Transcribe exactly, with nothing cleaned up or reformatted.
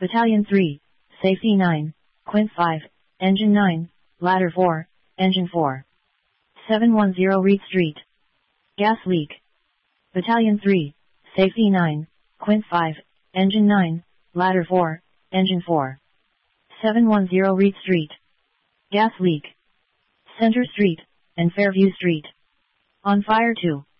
Battalion three, Safety nine, Quint five, Engine nine, Ladder four, Engine four. seven one zero Reed Street. Gas leak. Battalion three, Safety nine, Quint five, Engine nine, Ladder four, Engine four. seven one zero Reed Street. Gas leak. Center Street, and Fairview Street. On fire two.